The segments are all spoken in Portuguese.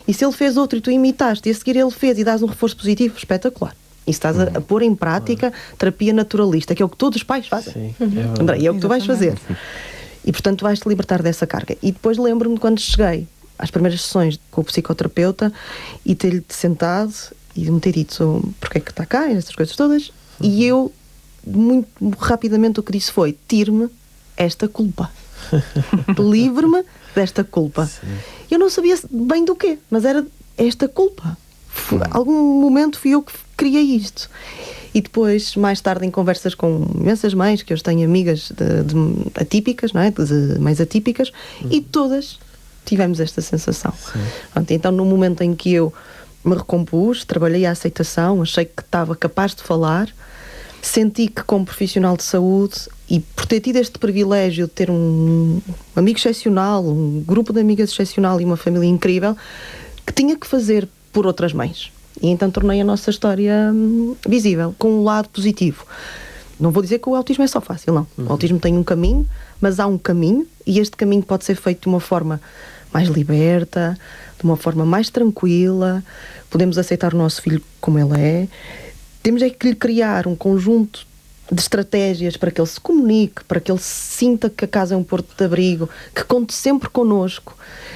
E se ele fez outro e tu imitaste, e a seguir ele fez e dás um reforço positivo, espetacular. E estás a pôr em prática terapia naturalista, que é o que todos os pais fazem. Sim, André, é o que tu vais fazer. E, portanto, vais-te libertar dessa carga. E depois lembro-me de quando cheguei às primeiras sessões com o psicoterapeuta e ter-lhe sentado e me ter dito porque é que está cá, e essas coisas todas. E eu, muito rapidamente, o que disse foi: tire-me esta culpa. Livre-me desta culpa. Sim. Eu não sabia bem do quê, mas era esta culpa. Algum momento fui eu que criei isto. E depois, mais tarde, em conversas com imensas mães, que hoje tenho amigas de atípicas, não é? De mães atípicas, e todas tivemos esta sensação. Pronto, então, no momento em que eu me recompus, trabalhei a aceitação, achei que estava capaz de falar, senti que, como profissional de saúde, e por ter tido este privilégio de ter um amigo excepcional, um grupo de amigas excepcional e uma família incrível, que tinha que fazer por outras mães. E então tornei a nossa história visível, com um lado positivo. Não vou dizer que o autismo é só fácil, não. O autismo tem um caminho, mas há um caminho, e este caminho pode ser feito de uma forma mais liberta, de uma forma mais tranquila. Podemos aceitar o nosso filho como ele é. Temos é que lhe criar um conjunto de estratégias para que ele se comunique, para que ele sinta que a casa é um porto de abrigo, que conte sempre connosco,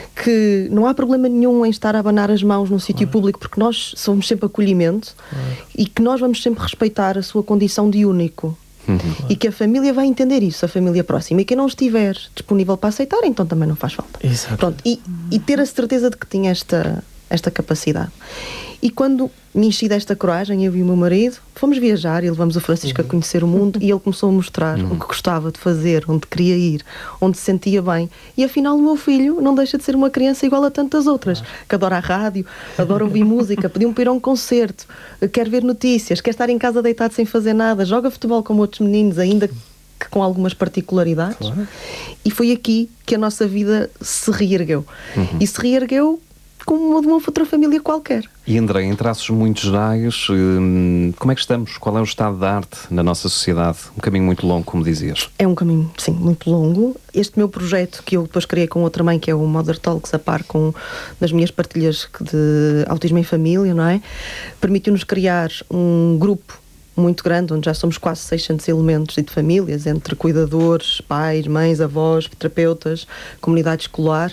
que não há problema nenhum em estar a abanar as mãos num sítio público, porque nós somos sempre acolhimento, e que nós vamos sempre respeitar a sua condição de único. E que a família vai entender isso, a família próxima, e quem não estiver disponível para aceitar, então também não faz falta. Pronto, e ter a certeza de que tinha esta capacidade. E quando me enchi desta coragem, eu e o meu marido, fomos viajar e levamos o Francisco a conhecer o mundo, e ele começou a mostrar o que gostava de fazer, onde queria ir, onde se sentia bem. E afinal o meu filho não deixa de ser uma criança igual a tantas outras, que adora a rádio, adora ouvir música, pediu-me para ir a um concerto, quer ver notícias, quer estar em casa deitado sem fazer nada, joga futebol como outros meninos, ainda que com algumas particularidades. E foi aqui que a nossa vida se reergueu. E se reergueu como de uma outra família qualquer. E André, em traços muito gerais, como é que estamos? Qual é o estado da arte na nossa sociedade? Um caminho muito longo, como dizias. É um caminho, sim, muito longo. Este meu projeto, que eu depois criei com outra mãe, que é o Mother Talks, a par com das minhas partilhas de autismo em família, não é? Permitiu-nos criar um grupo muito grande, onde já somos quase 600 elementos de famílias, entre cuidadores, pais, mães, avós, terapeutas, comunidade escolar,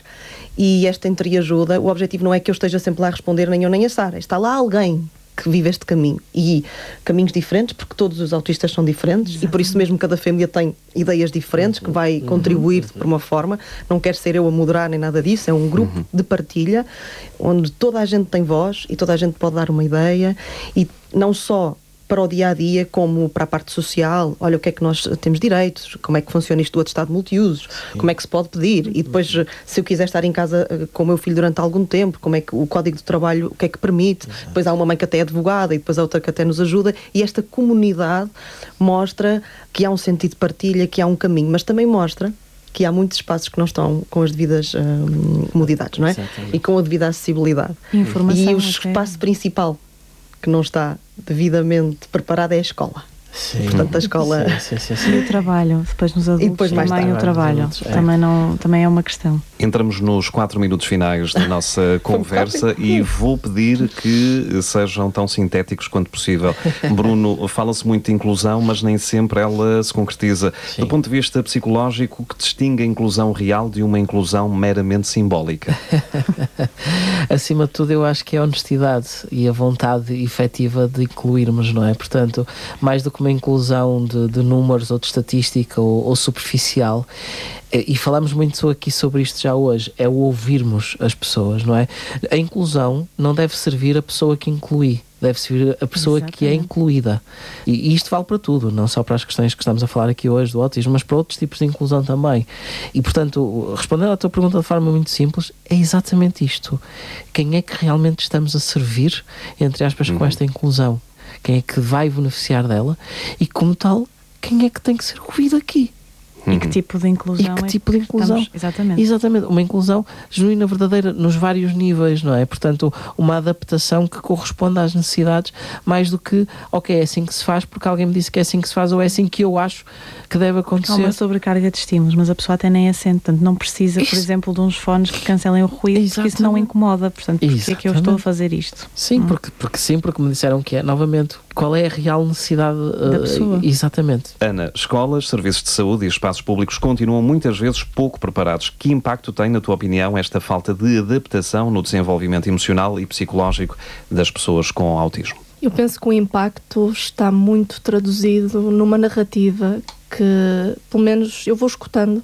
e esta entreajuda. O objetivo não é que eu esteja sempre lá a responder, nem eu nem a Sara, está lá alguém que vive este caminho, e caminhos diferentes, porque todos os autistas são diferentes. Exatamente. E por isso mesmo cada família tem ideias diferentes, que vai contribuir por uma forma. Não quero ser eu a moderar nem nada disso, é um grupo de partilha, onde toda a gente tem voz, e toda a gente pode dar uma ideia, e não só para o dia-a-dia, como para a parte social. Olha, o que é que nós temos direitos, como é que funciona isto do atestado de multiusos, como é que se pode pedir, e depois, se eu quiser estar em casa com o meu filho durante algum tempo, como é que o Código de Trabalho, o que é que permite. Depois há uma mãe que até é advogada, e depois há outra que até nos ajuda, e esta comunidade mostra que há um sentido de partilha, que há um caminho, mas também mostra que há muitos espaços que não estão com as devidas comodidades, não é? E com a devida acessibilidade. E o espaço principal que não está devidamente preparada é a escola. Sim. Portanto, a escola... E o trabalho, depois nos adultos, e depois mais também tarde, o trabalho, também é uma questão. Entramos nos 4 minutos finais da nossa conversa e vou pedir que sejam tão sintéticos quanto possível. Bruno, fala-se muito de inclusão, mas nem sempre ela se concretiza. Sim. Do ponto de vista psicológico, o que distingue a inclusão real de uma inclusão meramente simbólica? Acima de tudo, eu acho que é a honestidade e a vontade efetiva de incluirmos, não é? Portanto, mais do que uma inclusão de números ou de estatística ou superficial, e falamos muito aqui sobre isto já hoje, é o ouvirmos as pessoas, não é? A inclusão não deve servir a pessoa que inclui, deve servir a pessoa que é incluída. E isto vale para tudo, não só para as questões que estamos a falar aqui hoje do autismo, mas para outros tipos de inclusão também. E, portanto, respondendo à tua pergunta de forma muito simples, é exatamente isto. Quem é que realmente estamos a servir, entre aspas, com esta inclusão? Quem é que vai beneficiar dela? E, como tal, quem é que tem que ser ouvido aqui? E que tipo de inclusão tipo de inclusão? Exatamente. Uma inclusão genuína, verdadeira, nos vários níveis, não é? Portanto, uma adaptação que corresponda às necessidades, mais do que, ok, é assim que se faz porque alguém me disse que é assim que se faz, ou é assim que eu acho que deve acontecer. Há uma sobrecarga de estímulos, mas a pessoa até nem assente, portanto, não precisa, por exemplo, de uns fones que cancelem o ruído, porque isso não incomoda. Portanto, porque é que eu estou a fazer isto? Sim, porque me disseram que é, novamente, qual é a real necessidade da pessoa. Exatamente. Ana, escolas, serviços de saúde e espaços públicos continuam muitas vezes pouco preparados. Que impacto tem, na tua opinião, esta falta de adaptação no desenvolvimento emocional e psicológico das pessoas com autismo? Eu penso que o impacto está muito traduzido numa narrativa que, pelo menos, eu vou escutando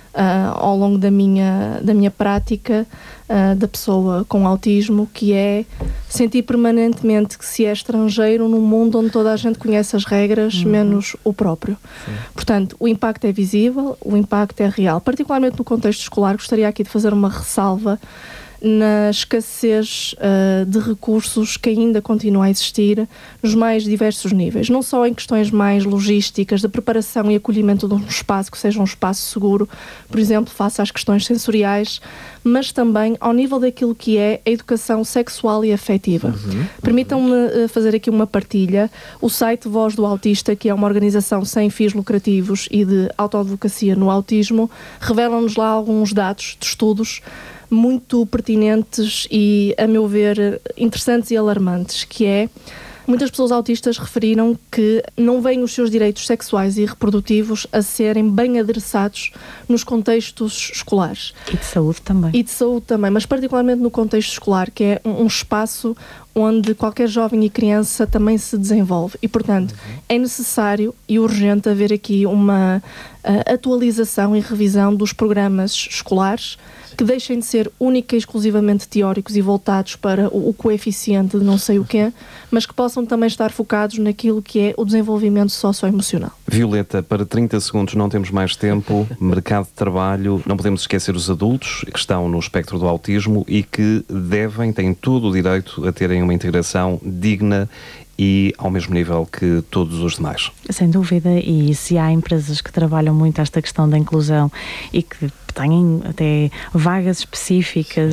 ao longo da minha prática da pessoa com autismo, que é sentir permanentemente que se é estrangeiro num mundo onde toda a gente conhece as regras, menos o próprio. Sim. Portanto, o impacto é visível, o impacto é real. Particularmente no contexto escolar, gostaria aqui de fazer uma ressalva na escassez de recursos que ainda continua a existir nos mais diversos níveis, não só em questões mais logísticas, de preparação e acolhimento de um espaço que seja um espaço seguro, por exemplo, face às questões sensoriais, mas também ao nível daquilo que é a educação sexual e afetiva. Permitam-me fazer aqui uma partilha. O site Voz do Autista, que é uma organização sem fins lucrativos e de autoadvocacia no autismo, revela-nos lá alguns dados de estudos muito pertinentes e, a meu ver, interessantes e alarmantes, que é, muitas pessoas autistas referiram que não veem os seus direitos sexuais e reprodutivos a serem bem adressados nos contextos escolares. E de saúde também. Mas particularmente no contexto escolar, que é um espaço onde qualquer jovem e criança também se desenvolve. E, portanto, é necessário e urgente haver aqui uma atualização e revisão dos programas escolares, que deixem de ser única e exclusivamente teóricos e voltados para o coeficiente de não sei o quê, mas que possam também estar focados naquilo que é o desenvolvimento socioemocional. Violeta, para 30 segundos, não temos mais tempo. Mercado de trabalho, não podemos esquecer os adultos que estão no espectro do autismo e que têm todo o direito a terem uma integração digna e ao mesmo nível que todos os demais. Sem dúvida, e se há empresas que trabalham muito esta questão da inclusão e que têm até vagas específicas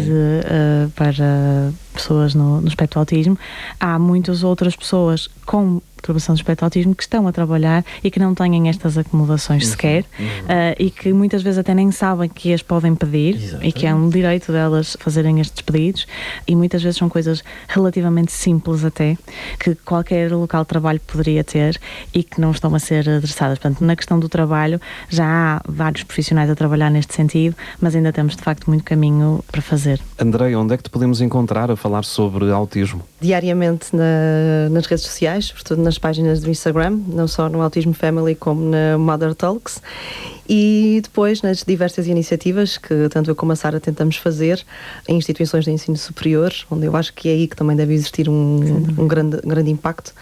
para pessoas no espectro do autismo, há muitas outras pessoas com perturbação do espectro do autismo que estão a trabalhar e que não têm estas acomodações sequer e que muitas vezes até nem sabem que as podem pedir. Exatamente. E que é um direito delas fazerem estes pedidos, e muitas vezes são coisas relativamente simples até, que qualquer local de trabalho poderia ter e que não estão a ser adressadas. Portanto, na questão do trabalho já há vários profissionais a trabalhar neste sentido, mas ainda temos de facto muito caminho para fazer. Andrei, onde é que te podemos encontrar a falar sobre autismo? Diariamente nas redes sociais, sobretudo nas páginas do Instagram, não só no Autism Family como na Mother Talks, e depois nas diversas iniciativas que tanto eu como a Sara tentamos fazer em instituições de ensino superior, onde eu acho que é aí que também deve existir um grande impacto,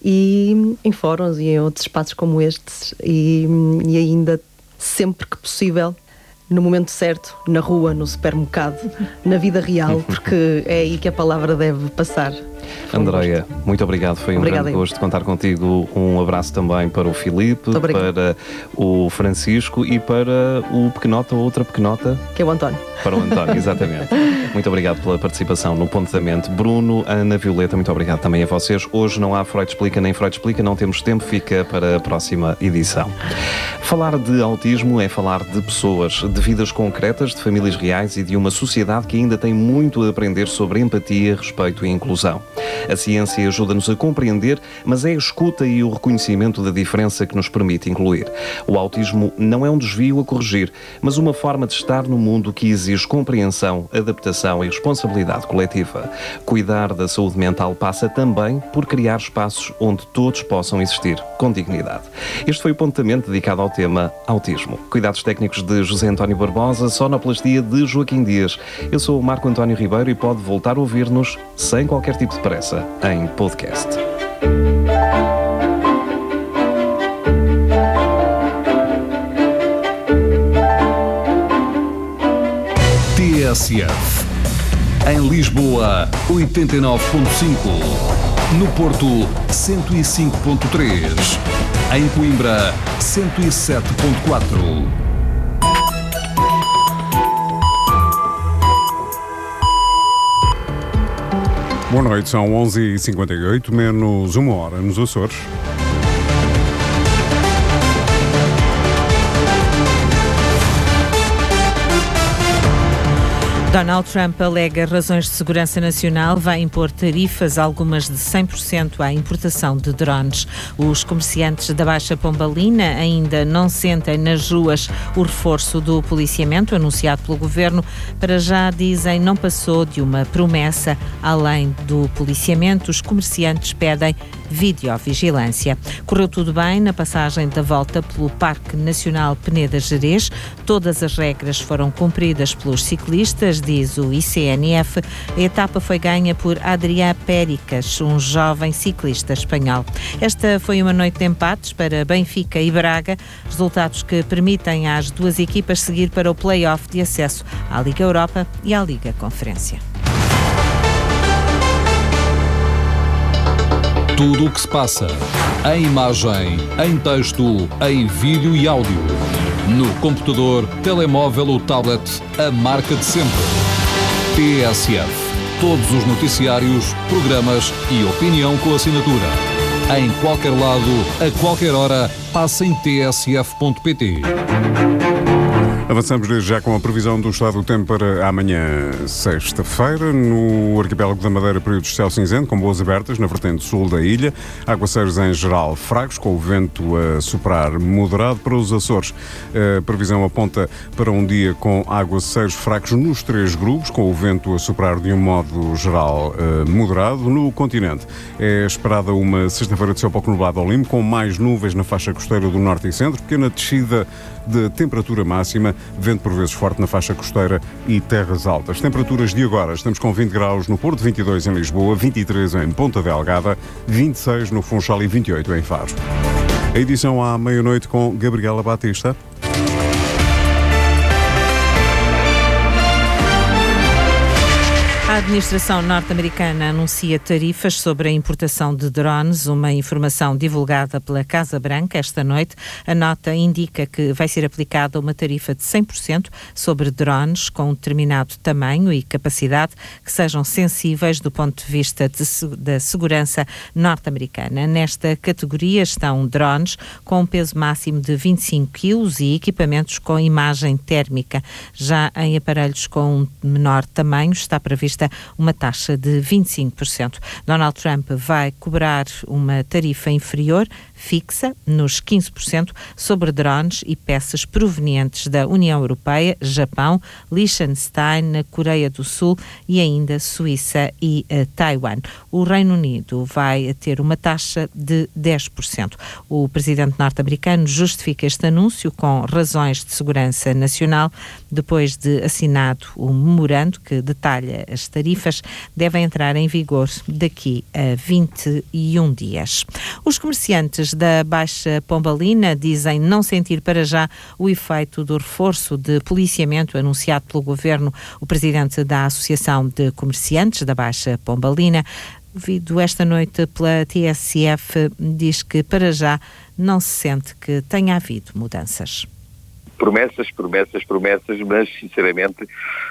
e em fóruns e em outros espaços como estes, e ainda sempre que possível, no momento certo, na rua, no supermercado, na vida real, porque é aí que a palavra deve passar. Andreia, muito obrigado, foi um grande gosto contar contigo. Um abraço também para o Filipe, para o Francisco e para o pequenota ou outra pequenota, que é o António. Para o António, exatamente. Muito obrigado pela participação no Ponto da Mente. Bruno, Ana, Violeta, muito obrigado também a vocês. Hoje não há Freud Explica nem Freud Explica, não temos tempo, fica para a próxima edição. Falar de autismo é falar de pessoas, de vidas concretas, de famílias reais e de uma sociedade que ainda tem muito a aprender sobre empatia, respeito e inclusão. A ciência ajuda-nos a compreender, mas é a escuta e o reconhecimento da diferença que nos permite incluir. O autismo não é um desvio a corrigir, mas uma forma de estar no mundo que exige compreensão, adaptação e responsabilidade coletiva. Cuidar da saúde mental passa também por criar espaços onde todos possam existir com dignidade. Este foi o Ponto da Mente dedicado ao tema autismo. Cuidados técnicos de José António Barbosa, sonoplastia de Joaquim Dias. Eu sou o Marco António Ribeiro e pode voltar a ouvir-nos sem qualquer tipo de pressa em podcast. TSF em Lisboa 89.5. No Porto, 105.3. Em Coimbra, 107.4. Boa noite, são 11h58, menos uma hora nos Açores. Donald Trump alega razões de segurança nacional, vai impor tarifas, algumas de 100% à importação de drones. Os comerciantes da Baixa Pombalina ainda não sentem nas ruas o reforço do policiamento anunciado pelo governo. Para já, dizem, não passou de uma promessa. Além do policiamento, os comerciantes pedem videovigilância. Correu tudo bem na passagem da volta pelo Parque Nacional Peneda Gerês. Todas as regras foram cumpridas pelos ciclistas, diz o ICNF. A etapa foi ganha por Adrià Péricas, um jovem ciclista espanhol. Esta foi uma noite de empates para Benfica e Braga, resultados que permitem às duas equipas seguir para o play-off de acesso à Liga Europa e à Liga Conferência. Tudo o que se passa, em imagem, em texto, em vídeo e áudio. No computador, telemóvel ou tablet, a marca de sempre. TSF. Todos os noticiários, programas e opinião com assinatura. Em qualquer lado, a qualquer hora, passa em tsf.pt. Avançamos desde já com a previsão do estado do tempo para amanhã, sexta-feira. No arquipélago da Madeira, períodos de céu cinzento, com boas abertas na vertente sul da ilha. Aguaceiros em geral fracos, com o vento a soprar moderado. Para os Açores, a previsão aponta para um dia com aguaceiros fracos nos três grupos, com o vento a soprar de um modo geral moderado. No continente, é esperada uma sexta-feira de céu pouco nublado ao limpo, com mais nuvens na faixa costeira do norte e centro, pequena descida de temperatura máxima, vento por vezes forte na faixa costeira e terras altas. Temperaturas de agora, estamos com 20 graus no Porto, 22 em Lisboa, 23 em Ponta Delgada, 26 no Funchal e 28 em Faro. A edição à meia-noite com Gabriela Batista. A administração norte-americana anuncia tarifas sobre a importação de drones, uma informação divulgada pela Casa Branca esta noite. A nota indica que vai ser aplicada uma tarifa de 100% sobre drones com um determinado tamanho e capacidade que sejam sensíveis do ponto de vista da segurança norte-americana. Nesta categoria estão drones com um peso máximo de 25 kg e equipamentos com imagem térmica. Já em aparelhos com um menor tamanho está prevista uma taxa de 25%. Donald Trump vai cobrar uma tarifa inferior, fixa, nos 15% sobre drones e peças provenientes da União Europeia, Japão, Liechtenstein, Coreia do Sul e ainda Suíça e Taiwan. O Reino Unido vai ter uma taxa de 10%. O presidente norte-americano justifica este anúncio com razões de segurança nacional, depois de assinado o memorando que detalha as tarifas, devem entrar em vigor daqui a 21 dias. Os comerciantes da Baixa Pombalina dizem não sentir para já o efeito do reforço de policiamento anunciado pelo governo. O presidente da Associação de Comerciantes da Baixa Pombalina, ouvido esta noite pela TSF, diz que para já não se sente que tenha havido mudanças. Promessas, mas sinceramente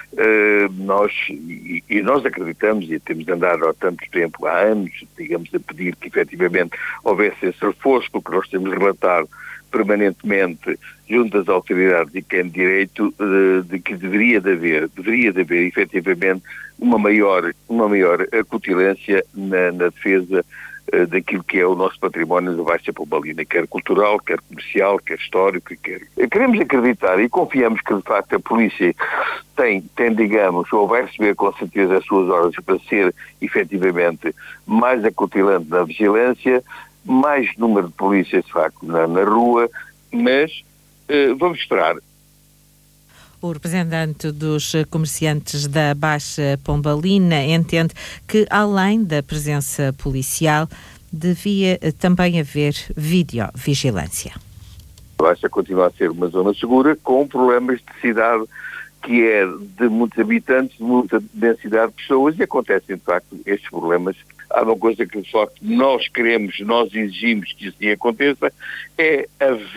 nós acreditamos e temos andado há tanto tempo, há anos, digamos, a pedir que efetivamente houvesse esse reforço, porque nós temos relatado permanentemente junto às autoridades e quem de direito de que deveria de haver efetivamente uma maior acutilância na defesa daquilo que é o nosso património da Baixa Pombalina, quer cultural, quer comercial, quer histórico, Queremos acreditar e confiamos que, de facto, a polícia tem, digamos, ou vai receber com certeza as suas ordens para ser, efetivamente, mais acutilante na vigilância, mais número de polícias, de facto, na rua, mas vamos esperar. O representante dos comerciantes da Baixa Pombalina entende que, além da presença policial, devia também haver videovigilância. A Baixa continua a ser uma zona segura, com problemas de cidade que é de muitos habitantes, de muita densidade de pessoas, e acontecem, de facto, estes problemas. Há uma coisa que só nós queremos, nós exigimos que assim aconteça, é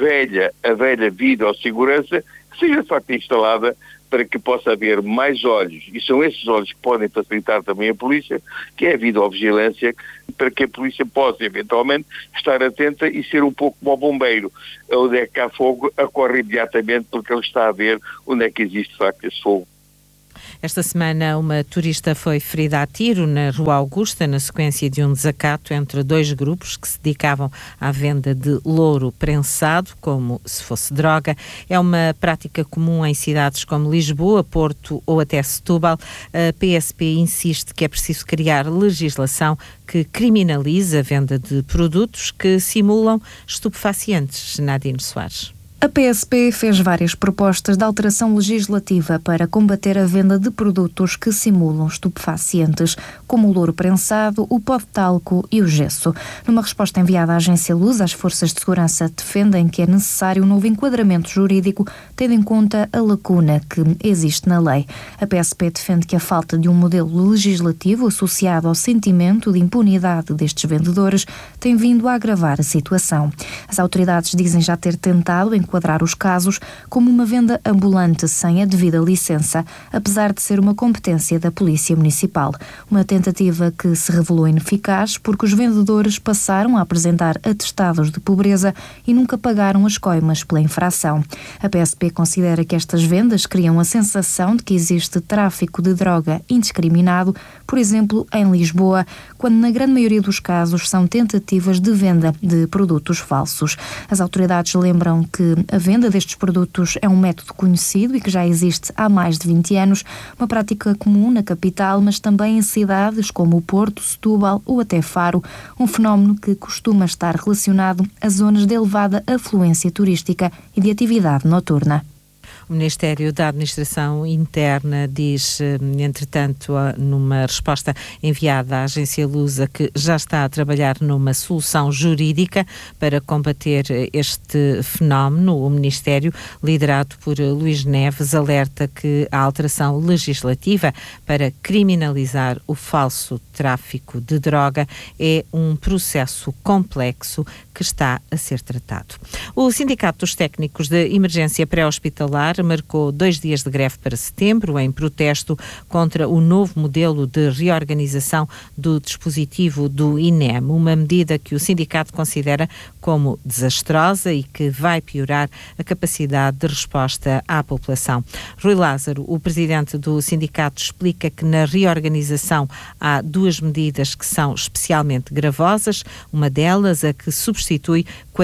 a velha videossegurança que seja, de facto, instalada para que possa haver mais olhos, e são esses olhos que podem facilitar também a polícia, que é a videovigilância, para que a polícia possa, eventualmente, estar atenta e ser um pouco como o bombeiro. Onde é que há fogo, acorre imediatamente, porque ele está a ver onde é que existe, de facto, esse fogo. Esta semana, uma turista foi ferida a tiro na Rua Augusta, na sequência de um desacato entre dois grupos que se dedicavam à venda de louro prensado, como se fosse droga. É uma prática comum em cidades como Lisboa, Porto ou até Setúbal. A PSP insiste que é preciso criar legislação que criminalize a venda de produtos que simulam estupefacientes. Nadine Soares. A PSP fez várias propostas de alteração legislativa para combater a venda de produtos que simulam estupefacientes, como o louro prensado, o pó de talco e o gesso. Numa resposta enviada à Agência Luz, as forças de segurança defendem que é necessário um novo enquadramento jurídico, tendo em conta a lacuna que existe na lei. A PSP defende que a falta de um modelo legislativo associado ao sentimento de impunidade destes vendedores tem vindo a agravar a situação. As autoridades dizem já ter tentado enquadrar os casos como uma venda ambulante sem a devida licença, apesar de ser uma competência da Polícia Municipal. Uma tentativa que se revelou ineficaz porque os vendedores passaram a apresentar atestados de pobreza e nunca pagaram as coimas pela infração. A PSP considera que estas vendas criam a sensação de que existe tráfico de droga indiscriminado, por exemplo, em Lisboa, quando na grande maioria dos casos são tentativas de venda de produtos falsos. As autoridades lembram que a venda destes produtos é um método conhecido e que já existe há mais de 20 anos, uma prática comum na capital, mas também em cidades como o Porto, Setúbal ou até Faro, um fenómeno que costuma estar relacionado a zonas de elevada afluência turística e de atividade noturna. O Ministério da Administração Interna diz, entretanto, numa resposta enviada à Agência Lusa, que já está a trabalhar numa solução jurídica para combater este fenómeno. O Ministério, liderado por Luís Neves, alerta que a alteração legislativa para criminalizar o falso tráfico de droga é um processo complexo que está a ser tratado. O Sindicato dos Técnicos de Emergência Pré-Hospitalar marcou 2 dias de greve para setembro, em protesto contra o novo modelo de reorganização do dispositivo do INEM, uma medida que o sindicato considera como desastrosa e que vai piorar a capacidade de resposta à população. Rui Lázaro, o presidente do sindicato, explica que na reorganização há 2 medidas que são especialmente gravosas, uma delas a que substitui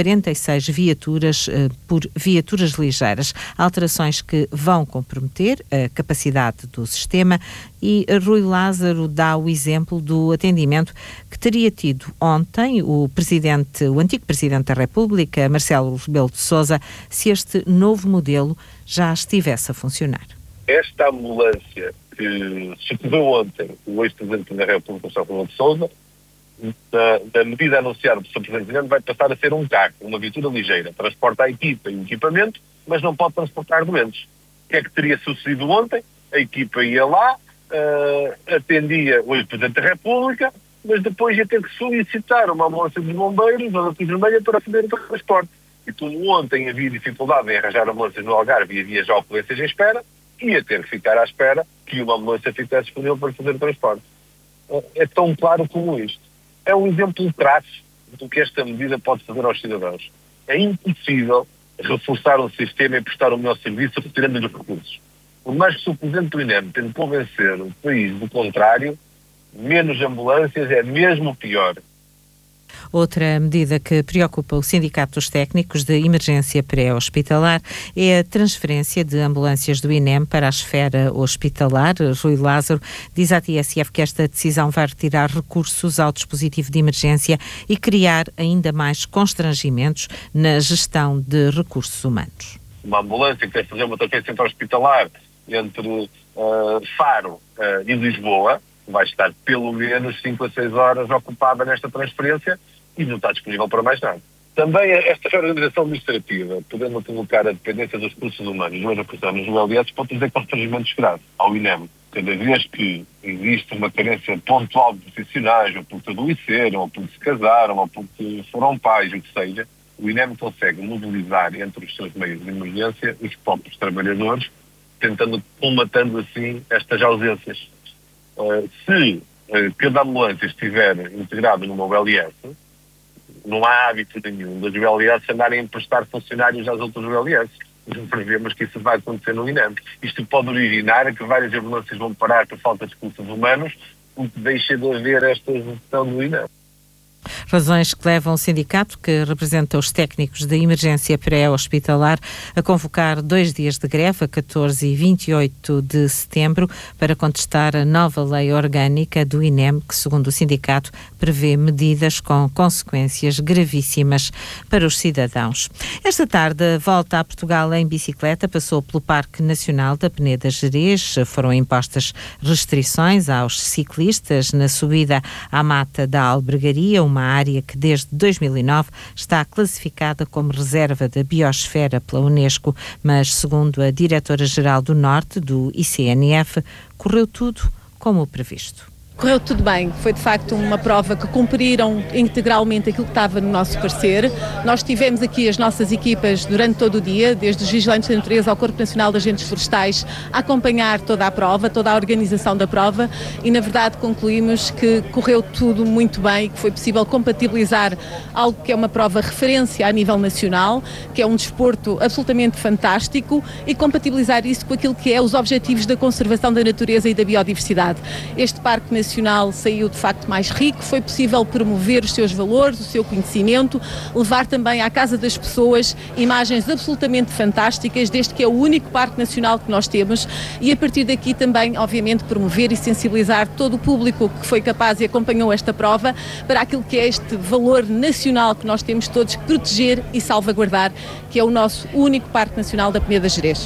46 viaturas por viaturas ligeiras, alterações que vão comprometer a capacidade do sistema, e Rui Lázaro dá o exemplo do atendimento que teria tido ontem o antigo Presidente da República, Marcelo Rebelo de Sousa, se este novo modelo já estivesse a funcionar. Esta ambulância que sucedeu ontem o ex-Presidente da República, Marcelo Rebelo de Sousa, da medida anunciada pelo Sr. Presidente, vai passar a ser um carro, uma viatura ligeira. Transporta a equipa e o equipamento, mas não pode transportar doentes. O que é que teria sucedido ontem? A equipa ia lá, atendia o ex-Presidente da República, mas depois ia ter que solicitar uma ambulância dos bombeiros ou da Cruz Vermelha para fazer o transporte. E como ontem havia dificuldade em arranjar ambulâncias no Algarve e havia já ocorrências em espera, ia ter que ficar à espera que uma ambulância ficasse disponível para fazer o transporte. É tão claro como isto. É um exemplo traço do que esta medida pode fazer aos cidadãos. É impossível reforçar um sistema e prestar o melhor serviço retirando-lhe os recursos. Por mais que o Presidente do INEM tente convencer o país do contrário, menos ambulâncias é mesmo pior. Outra medida que preocupa o Sindicato dos Técnicos de Emergência Pré-Hospitalar é a transferência de ambulâncias do INEM para a esfera hospitalar. Rui Lázaro diz à TSF que esta decisão vai retirar recursos ao dispositivo de emergência e criar ainda mais constrangimentos na gestão de recursos humanos. Uma ambulância que quer fazer uma transferência hospitalar entre Faro e Lisboa vai estar pelo menos 5 a 6 horas ocupada nesta transferência e não está disponível para mais nada. Também esta reorganização administrativa, podendo colocar a dependência dos recursos humanos e nos ULS, pode trazer constrangimentos graves ao INEM. Cada vez que existe uma carência pontual de profissionais, ou porque adoeceram, ou porque se casaram, ou porque foram pais, o que seja, o INEM consegue mobilizar entre os seus meios de emergência os próprios trabalhadores, colmatando assim estas ausências. Se cada ambulância estiver integrada numa ULS, não há hábito nenhum das ULS andarem a emprestar funcionários às outras ULS. Prevemos que isso vai acontecer no INEM. Isto pode originar que várias ambulâncias vão parar por falta de recursos humanos, o que deixa de haver esta gestão do INEM. Razões que levam o sindicato, que representa os técnicos de emergência pré-hospitalar, a convocar 2 dias de greve, a 14 e 28 de setembro, para contestar a nova lei orgânica do INEM, que, segundo o sindicato, prevê medidas com consequências gravíssimas para os cidadãos. Esta tarde, a volta a Portugal em bicicleta passou pelo Parque Nacional da Peneda Gerês. Foram impostas restrições aos ciclistas na subida à Mata da Albergaria, uma área que desde 2009 está classificada como reserva da biosfera pela Unesco, mas segundo a diretora-geral do Norte do ICNF, correu tudo como previsto. Correu tudo bem, foi de facto uma prova que cumpriram integralmente aquilo que estava no nosso parecer. Nós tivemos aqui as nossas equipas durante todo o dia, desde os vigilantes da natureza ao Corpo Nacional de Agentes Florestais, a acompanhar toda a prova, toda a organização da prova, e na verdade concluímos que correu tudo muito bem e que foi possível compatibilizar algo que é uma prova referência a nível nacional, que é um desporto absolutamente fantástico, e compatibilizar isso com aquilo que é os objetivos da conservação da natureza e da biodiversidade. Este Parque Nacional saiu de facto mais rico, foi possível promover os seus valores, o seu conhecimento, levar também à casa das pessoas imagens absolutamente fantásticas, desde que é o único Parque Nacional que nós temos, e a partir daqui também, obviamente, promover e sensibilizar todo o público que foi capaz e acompanhou esta prova para aquilo que é este valor nacional que nós temos todos que proteger e salvaguardar, que é o nosso único Parque Nacional da Peneda Gerês.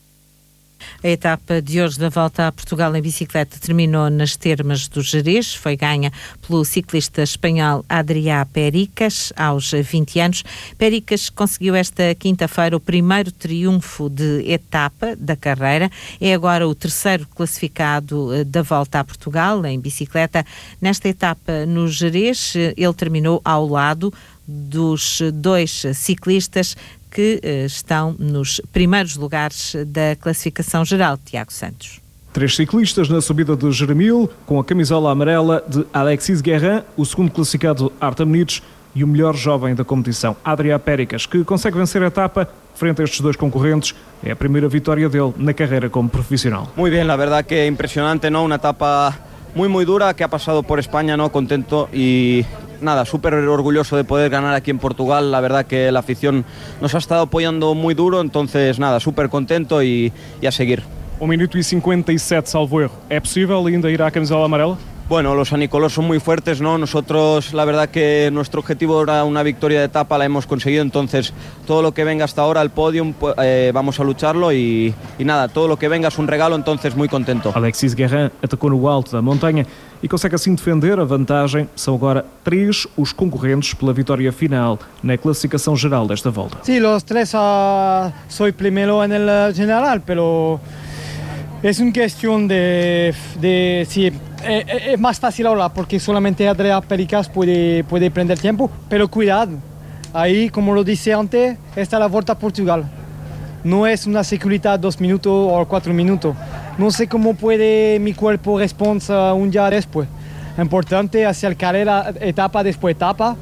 A etapa de hoje da volta a Portugal em bicicleta terminou nas Termas do Gerês. Foi ganha pelo ciclista espanhol Adrià Pericas, aos 20 anos. Pericas conseguiu esta quinta-feira o primeiro triunfo de etapa da carreira. É agora o terceiro classificado da volta a Portugal em bicicleta. Nesta etapa no Gerês, ele terminou ao lado dos 2 ciclistas que estão nos primeiros lugares da classificação geral. Tiago Santos. 3 ciclistas na subida de Jeremil, com a camisola amarela de Alexis Guerrin, o segundo classificado Artem Nitsch e o melhor jovem da competição, Adrià Pericas, que consegue vencer a etapa frente a estes 2 concorrentes. É a primeira vitória dele na carreira como profissional. Muy bien, la verdad que impresionante, ¿no? Una etapa muy dura que ha pasado por España, ¿no? Contento y nada, súper orgulloso de poder ganar aquí en Portugal. La verdad que la afición nos ha estado apoyando muy duro, entonces nada, súper contento y a seguir. 1 minuto e 57, salvo erro. É possível ainda ir à camisola amarela? Bueno, los anicolos son muy fuertes, ¿no? Nosotros, la verdad que nuestro objetivo era una victoria de etapa, la hemos conseguido, entonces todo lo que venga hasta ahora al podium, vamos a lucharlo y nada, todo lo que venga es un regalo, entonces muy contento. Alexis Guerrin atacou no alto da montanha e consegue assim defender a vantagem. São agora 3 os concorrentes pela vitória final na classificação geral desta volta. Sí, los 3 soy primero en el general, pero es una cuestión de sí, es más fácil ahora porque solamente Adrià Pericas puede prender tiempo, pero cuidado, ahí como lo dice antes, está la Volta a Portugal. No es una seguridad 2 minutos o 4 minutos. No sé cómo puede mi cuerpo responder un día después. Importante hacer carrera etapa después etapa,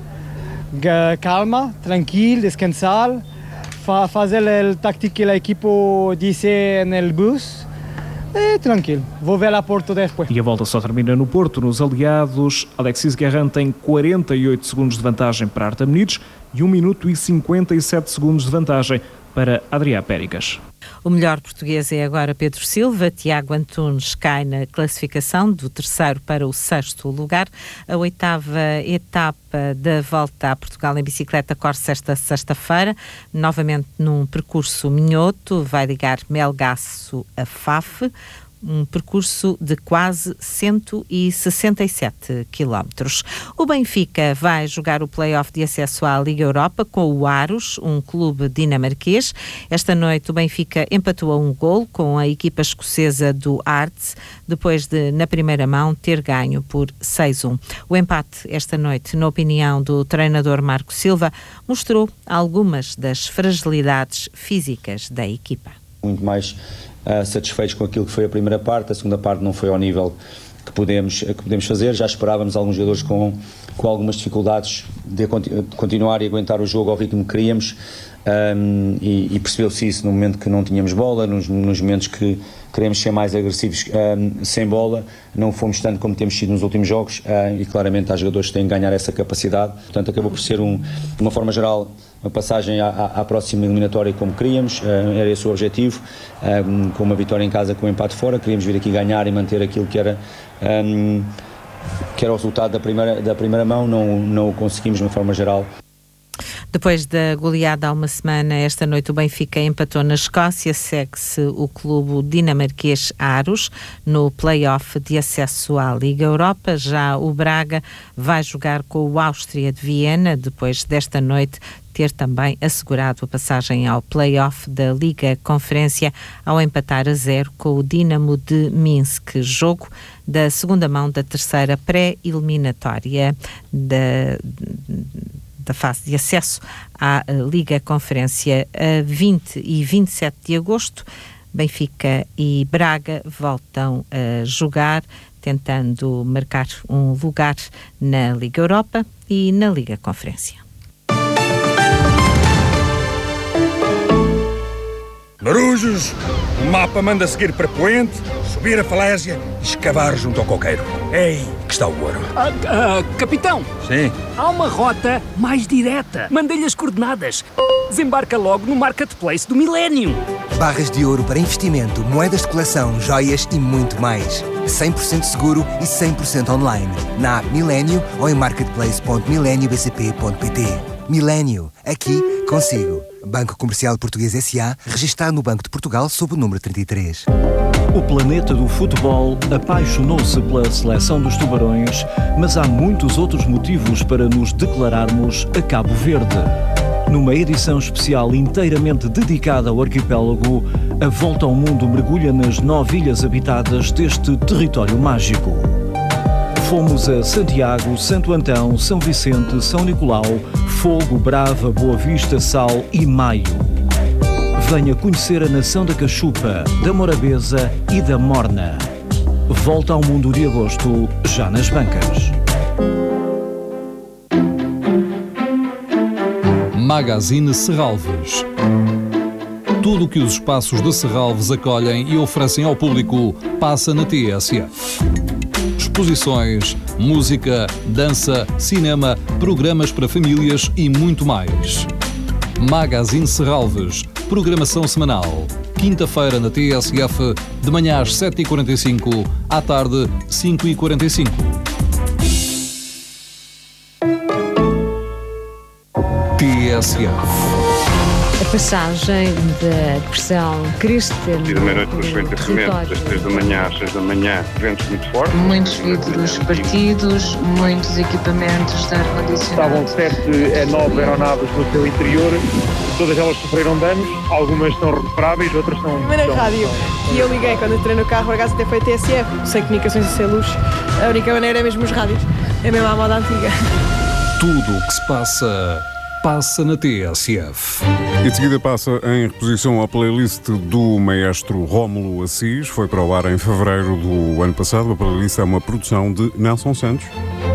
calma, tranquilo, descansar, hacer el táctico que el equipo dice en el bus. Tranquilo, vou ver a Porto depois. E a volta só termina no Porto. Nos aliados, Alexis Guerrin tem 48 segundos de vantagem para Artem Nitsch e 1 minuto e 57 segundos de vantagem para Adrià Pericas. O melhor português é agora Pedro Silva. Tiago Antunes cai na classificação do 3º para o 6º lugar. A 8ª etapa da volta a Portugal em bicicleta corre-se esta sexta-feira, novamente num percurso minhoto, vai ligar Melgaço a Faf. um percurso de quase 167 quilómetros. O Benfica vai jogar o play-off de acesso à Liga Europa com o Aros, um clube dinamarquês. Esta noite o Benfica empatou a 1 golo com a equipa escocesa do Hearts, depois de, na primeira mão, ter ganho por 6-1. O empate esta noite, na opinião do treinador Marco Silva, mostrou algumas das fragilidades físicas da equipa. Muito mais satisfeitos com aquilo que foi a primeira parte. A segunda parte não foi ao nível que podemos fazer. Já esperávamos alguns jogadores com algumas dificuldades de continuar e aguentar o jogo ao ritmo que queríamos, e percebeu-se isso no momento que não tínhamos bola, nos momentos que queremos ser mais agressivos sem bola, não fomos tanto como temos sido nos últimos jogos, e claramente há jogadores que têm que ganhar essa capacidade. Portanto, acabou por ser, de uma forma geral, uma passagem à próxima eliminatória como queríamos. Era esse o objetivo, com uma vitória em casa, com um empate fora. Queríamos vir aqui ganhar e manter aquilo que era o resultado da primeira mão. Não o conseguimos de uma forma geral. Depois da goleada há uma semana, esta noite o Benfica empatou na Escócia. Segue-se o clube dinamarquês Aros no play-off de acesso à Liga Europa. Já o Braga vai jogar com o Áustria de Viena, depois desta noite ter também assegurado a passagem ao play-off da Liga Conferência ao empatar a 0 com o Dinamo de Minsk, jogo da segunda mão da terceira pré-eliminatória da fase de acesso à Liga Conferência. A 20 e 27 de agosto, Benfica e Braga voltam a jogar, tentando marcar um lugar na Liga Europa e na Liga Conferência. Marujos, o mapa manda seguir para Poente, subir a falésia e escavar junto ao coqueiro. Ei, que está o ouro. Capitão! Sim? Há uma rota mais direta. Mandei-lhe as coordenadas. Desembarca logo no Marketplace do Millennium. Barras de ouro para investimento, moedas de coleção, joias e muito mais. 100% seguro e 100% online. Na app Millennium ou em marketplace.millenniumbcp.pt. Millennium, aqui consigo. Banco Comercial Português S.A., registado no Banco de Portugal sob o número 33. O planeta do futebol apaixonou-se pela seleção dos Tubarões, mas há muitos outros motivos para nos declararmos a Cabo Verde. Numa edição especial inteiramente dedicada ao arquipélago, a Volta ao Mundo mergulha nas 9 ilhas habitadas deste território mágico. Fomos a Santiago, Santo Antão, São Vicente, São Nicolau, Fogo, Brava, Boa Vista, Sal e Maio. Venha conhecer a nação da Cachupa, da Morabeza e da Morna. Volta ao Mundo de agosto, já nas bancas. Magazine Serralves. Tudo o que os espaços de Serralves acolhem e oferecem ao público passa na TSF. Exposições, música, dança, cinema, programas para famílias e muito mais. Magazine Serralves, programação semanal. Quinta-feira na TSF, de manhã às 7h45, à tarde 5h45. TSF. A passagem da pressão crista da meia-noite dos ventos, das 3 da manhã às 6 da manhã, ventos muito fortes. Muitos vidros partidos, muitos equipamentos de ar-condicionado. Estavam 7 a 9 aeronaves no seu interior, todas elas sofreram danos, algumas são recuperáveis, outras são... Primeira rádio que eu liguei quando entrei no carro, por acaso até foi TSF, sem comunicações e sem luz. A única maneira é mesmo os rádios, é mesmo a moda antiga. Tudo o que se passa na TSF. E de seguida passa em reposição a playlist do maestro Rómulo Assis. Foi para o ar em fevereiro do ano passado. A playlist é uma produção de Nelson Santos.